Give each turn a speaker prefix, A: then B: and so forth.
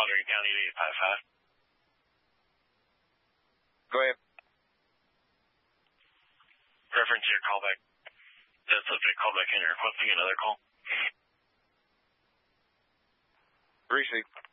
A: Logan County 855.
B: Go ahead.
A: Reference your callback. That subject callback in requesting another call.
B: Receive.